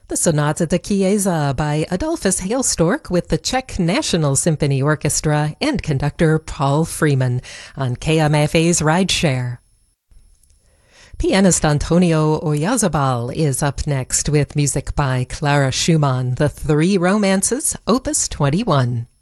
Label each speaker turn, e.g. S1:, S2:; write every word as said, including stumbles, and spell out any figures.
S1: The Sonata da Chiesa by Adolphus Hailstork with the Czech National Symphony Orchestra and conductor Paul Freeman on K M F A's Rideshare. Pianist Antonio Oyarzabal is up next with music by Clara Schumann, The Three Romances, Opus twenty-one.